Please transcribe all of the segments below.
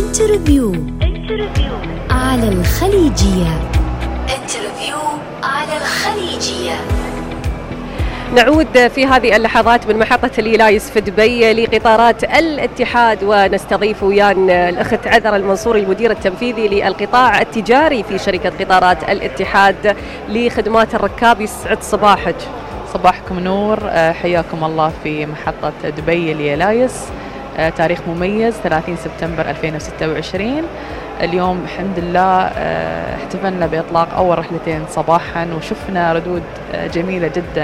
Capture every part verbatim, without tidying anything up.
انترفيو على الخليجية. انترفيو على الخليجية. نعود في هذه اللحظات من محطة اليلايس في دبي لقطارات الاتحاد، ونستضيف ويانا الأخت عذرا المنصوري المدير التنفيذي للقطاع التجاري في شركة قطارات الاتحاد لخدمات الركاب. يسعد صباحك. صباحكم نور، حياكم الله في محطة دبي اليلايس. تاريخ مميز ثلاثين سبتمبر ألفين وستة وعشرين. اليوم الحمد لله احتفلنا بإطلاق أول رحلتين صباحا، وشفنا ردود جميلة جدا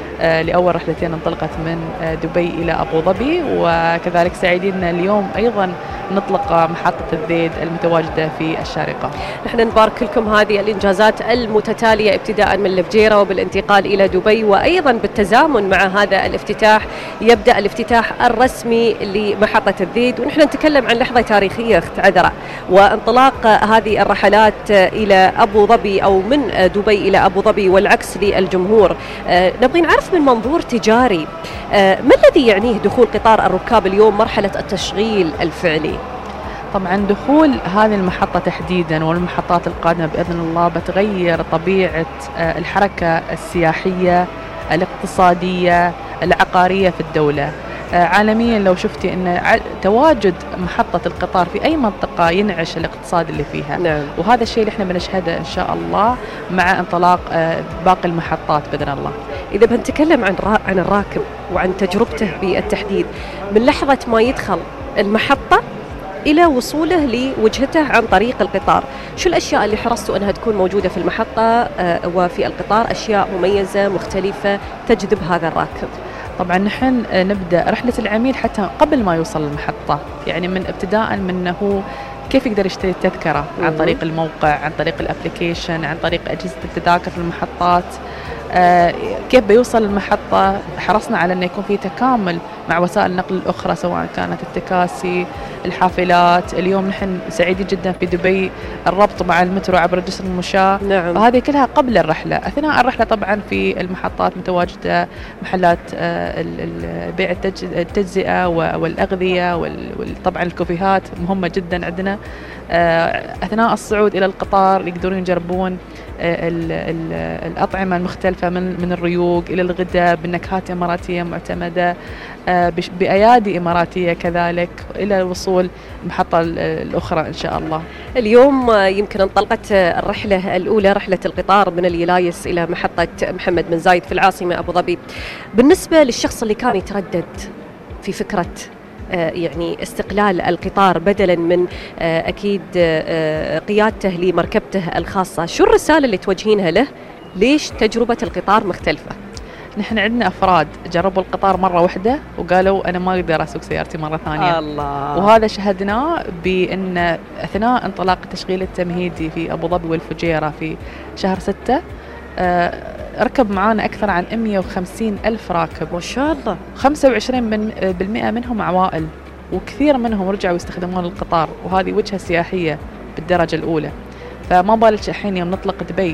لأول رحلتين انطلقت من دبي إلى أبو ظبي، وكذلك سعيدين اليوم أيضا نطلق محطة الذيد المتواجدة في الشارقة. نحن نبارك لكم هذه الإنجازات المتتالية ابتداء من الفجيرة وبالانتقال إلى دبي، وأيضا بالتزامن مع هذا الافتتاح يبدأ الافتتاح الرسمي لمحطة الذيد. ونحن نتكلم عن لحظة تاريخية أخت عذرا، وانطلاق هذه الرحلات إلى أبو ظبي أو من دبي إلى أبو ظبي والعكس للجمهور. نبغي نعرف من منظور تجاري ما الذي يعنيه دخول قطار الركاب اليوم مرحلة التشغيل الفعلي؟ طبعا دخول هذه المحطة تحديدا والمحطات القادمة بإذن الله بتغير طبيعة الحركة السياحية الاقتصادية العقارية في الدولة عالميا. لو شفتي أن تواجد محطة القطار في أي منطقة ينعش الاقتصاد اللي فيها. نعم. وهذا الشيء اللي احنا بنشهده إن شاء الله مع انطلاق باقي المحطات بإذن الله. إذا بنتكلم عن عن الراكب وعن تجربته بالتحديد من لحظة ما يدخل المحطة إلى وصوله لوجهته عن طريق القطار، شو الأشياء اللي حرصتوا أنها تكون موجودة في المحطة وفي القطار، أشياء مميزة مختلفة تجذب هذا الراكب؟ طبعا نحن نبدأ رحلة العميل حتى قبل ما يوصل المحطة، يعني من ابتداء من أنه كيف يقدر يشتري التذكرة عن طريق الموقع، عن طريق الابليكيشن، عن طريق أجهزة التذاكر في المحطات، آه كيف بيوصل المحطة. حرصنا على أن يكون في تكامل مع وسائل النقل الأخرى سواء كانت التكاسي، الحافلات. اليوم نحن سعيدين جدا في دبي الربط مع المترو عبر جسر المشاة. نعم. وهذه كلها قبل الرحلة. أثناء الرحلة طبعا في المحطات متواجدة محلات آه بيع التجزئة والأغذية، وطبعا الكوفيهات مهمة جدا عندنا. آه أثناء الصعود إلى القطار يقدرون يجربون ال ال الأطعمة المختلفة من من الريوق إلى الغداء بنكهات إماراتية معتمدة، بأيادي إماراتية كذلك، إلى الوصول المحطة الأخرى إن شاء الله. اليوم يمكن انطلقت الرحلة الأولى، رحلة القطار من اليلايس إلى محطة محمد بن زايد في العاصمة أبو ظبي. بالنسبة للشخص اللي كان يتردد في فكرة يعني استقلال القطار بدلا من أكيد قيادته لمركبته الخاصة، شو الرسالة اللي توجهينها له؟ ليش تجربة القطار مختلفة؟ نحن عندنا أفراد جربوا القطار مرة واحدة وقالوا أنا ما أقدر أسوق سيارتي مرة ثانية. الله. وهذا شهدناه بأن أثناء انطلاق التشغيل التمهيدي في أبو ظبي والفجيرة في شهر ستة آه ركب معانا أكثر عن مئة وخمسين ألف راكب ما شاء الله. خمسة وعشرين من بالمئة منهم عوائل، وكثير منهم رجعوا يستخدمون القطار، وهذه وجهة سياحية بالدرجة الأولى. فما بالك الحين يوم نطلق دبي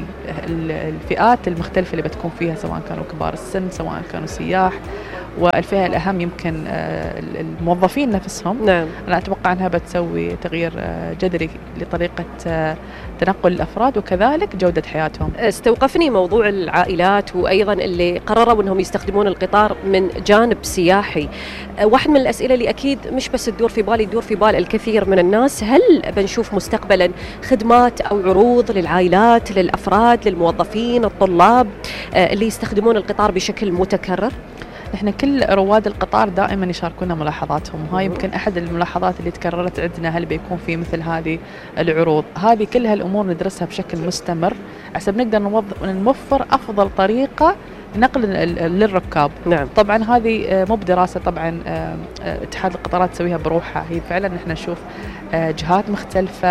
الفئات المختلفة اللي بتكون فيها سواء كانوا كبار السن سواء كانوا سياح، والفئة الأهم يمكن الموظفين نفسهم. نعم. أنا أتوقع أنها بتسوي تغيير جذري لطريقة تنقل الأفراد وكذلك جودة حياتهم. استوقفني موضوع العائلات، وأيضا اللي قرروا أنهم يستخدمون القطار من جانب سياحي. واحد من الأسئلة اللي أكيد مش بس تدور في بالي، تدور في بال الكثير من الناس، هل بنشوف مستقبلا خدمات أو عروض للعائلات، للأفراد، للموظفين، الطلاب اللي يستخدمون القطار بشكل متكرر؟ نحن كل رواد القطار دائما يشاركونا ملاحظاتهم، وهاي يمكن أحد الملاحظات اللي تكررت عندنا، هل بيكون في مثل هذه العروض. هذه كلها الأمور ندرسها بشكل مستمر عشان نقدر نوفر أفضل طريقة نقل للركاب. نعم. طبعا هذه مو بدراسة طبعا اتحاد القطارات تسويها بروحها، هي فعلا نحن نشوف جهات مختلفة،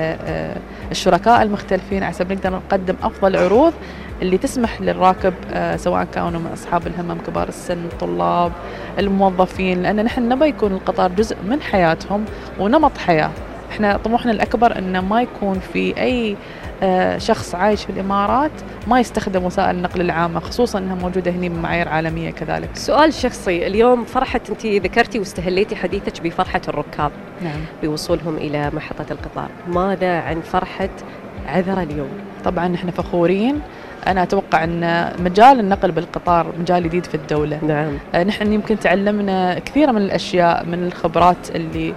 الشركاء المختلفين عشان نقدر نقدم أفضل عروض اللي تسمح للراكب سواء كانوا من أصحاب الهمم كبار السن، الطلاب، الموظفين، لأن نحن نبي يكون القطار جزء من حياتهم ونمط حياة. احنا طموحنا الأكبر أنه ما يكون في أي شخص عايش في الإمارات ما يستخدم وسائل النقل العامة، خصوصا أنها موجودة هنا بمعايير عالمية كذلك. سؤال شخصي، اليوم فرحة، أنت ذكرتي واستهليتي حديثك بفرحة الركاب نعم. بوصولهم إلى محطة القطار، ماذا عن فرحة عذرة اليوم؟ طبعا نحن فخورين. أنا أتوقع أن مجال النقل بالقطار مجال جديد في الدولة. نعم. آه نحن يمكن تعلمنا كثير من الأشياء، من الخبرات اللي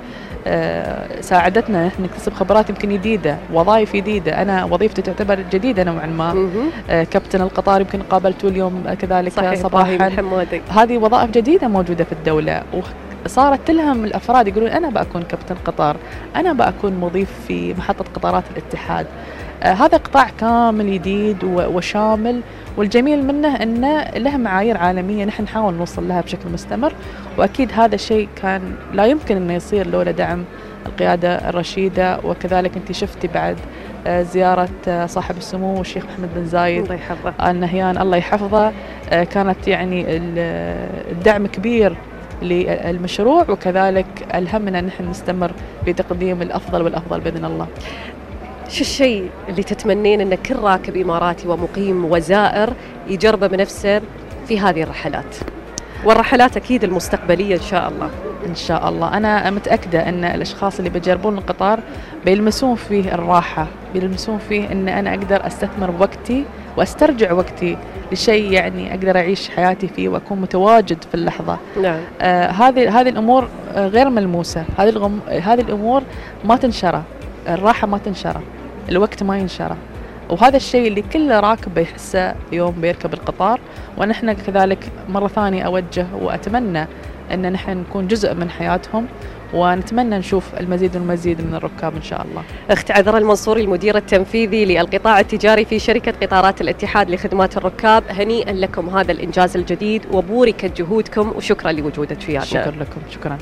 آه ساعدتنا نحن نكتسب خبرات يمكن جديدة، وظائف جديدة. أنا وظيفتي تعتبر جديدة نوعا ما. آه كابتن القطار يمكن قابلته اليوم كذلك صباحا. هذه وظائف جديدة موجودة في الدولة، صارت تلهم الأفراد يقولون أنا بأكون كابتن قطار، أنا بأكون مضيف في محطة قطارات الاتحاد. آه هذا قطاع كامل جديد وشامل، والجميل منه أنه له معايير عالمية نحن نحاول نوصل لها بشكل مستمر، وأكيد هذا الشيء كان لا يمكن أنه يصير لولا دعم القيادة الرشيدة. وكذلك أنت شفتي بعد آه زيارة آه صاحب السمو الشيخ محمد بن زايد الله يحفظه آل نهيان الله يحفظه. آه كانت يعني الدعم كبير للمشروع، وكذلك ألهمنا أن نحن نستمر بتقديم الأفضل والأفضل بإذن الله. شو الشيء اللي تتمنين أن كل راكب إماراتي ومقيم وزائر يجربه بنفسه في هذه الرحلات، والرحلات أكيد المستقبلية إن شاء الله؟ إن شاء الله أنا متأكدة أن الأشخاص اللي بيجربون القطار بيلمسون فيه الراحة، بيلمسون فيه أن أنا أقدر أستثمر وقتي وأسترجع وقتي لشيء يعني أقدر أعيش حياتي فيه وأكون متواجد في اللحظة. نعم. آه هذه هذه الأمور غير ملموسة، هذه الغم... هذه الأمور ما تنشرى، الراحة ما تنشرى، الوقت ما ينشرى، وهذا الشيء اللي كل راكب بيحسه يوم بيركب القطار. ونحن كذلك مرة ثانية أوجه وأتمنى أن نحن نكون جزء من حياتهم، ونتمنى نشوف المزيد والمزيد من الركاب إن شاء الله. أخت عذرة المنصوري المدير التنفيذي للقطاع التجاري في شركة قطارات الاتحاد لخدمات الركاب، هنيئا لكم هذا الإنجاز الجديد وبوركت جهودكم، وشكرا لوجودك فينا. شكرا لكم. شكرا.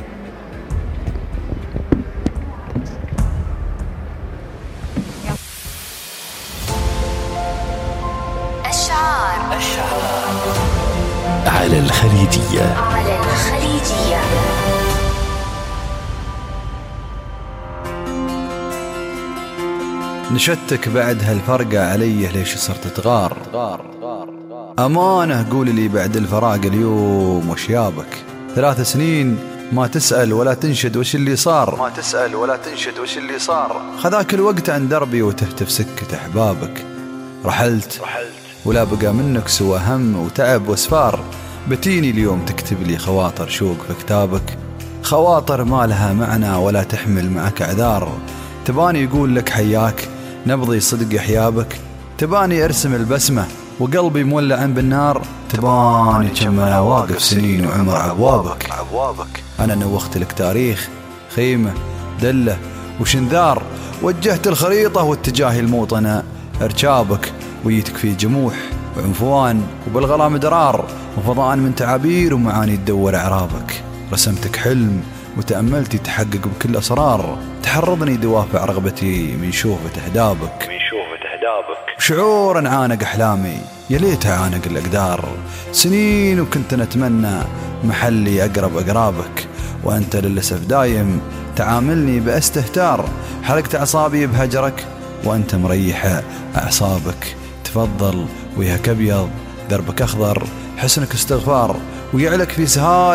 أشعار على الخليجية. على الخليجية. نشتك بعد هالفرقة عليه ليش صرت تغار؟ أمانة قول لي بعد الفراق اليوم وش يابك؟ ثلاث سنين ما تسأل ولا تنشد وش اللي صار، ما تسأل ولا تنشد وش اللي صار. خذاك الوقت عن دربي وتهتف سكة أحبابك. رحلت ولا بقى منك سوى هم وتعب وسفار. بتيني اليوم تكتب لي خواطر شوق في كتابك، خواطر ما لها معنى ولا تحمل معك أعذار. تباني يقول لك حياك نبضي صدق حيابك، تباني أرسم البسمة وقلبي مولع بالنار، تباني كم أنا واقف سنين وعمر عبوابك. أنا نوخت لك تاريخ خيمة دلة وشنذار، وجهت الخريطة واتجاهي الموطنة ارشابك، ويتك في جموح وعنفوان وبالغلا مدرار وفضاء من تعابير ومعاني تدور أعرابك. رسمتك حلم وتأملتي تحقق بكل أسرار، تحرضني دوافع رغبتي من شوفة أهدابك، من شوفة أهدابك. شعور عانق أحلامي يا ليتها عانق الأقدار، سنين وكنت نتمنى محلي أقرب أقرابك، وأنت للأسف دايم تعاملني باستهتار. حرقت أعصابي بهجرك وأنت مريحة أعصابك. تفضل وياك أبيض دربك أخضر، حسنك استغفار ويعلك في سهال